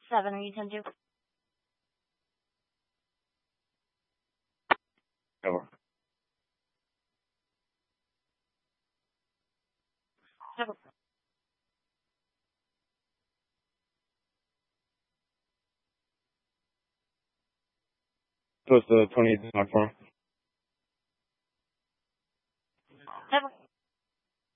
7, are you 10-2? Over. Over. Close to 28 knock for him. Over.